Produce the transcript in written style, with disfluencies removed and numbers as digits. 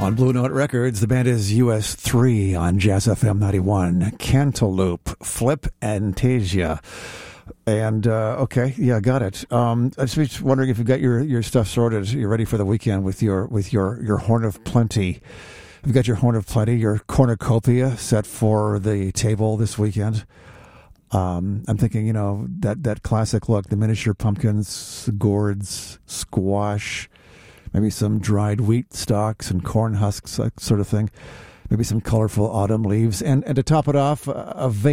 On Blue Note Records, the band is US3 on Jazz FM 91. Cantaloupe, Flip Antasia. And, okay, yeah, got it. I was just wondering if you got your stuff sorted. You're ready for the weekend with your Horn of Plenty. You've got your Horn of Plenty, your cornucopia set for the table this weekend. I'm thinking, that classic look, the miniature pumpkins, gourds, squash, maybe some dried wheat stalks and corn husks, that sort of thing. Maybe some colorful autumn leaves. And to top it off, a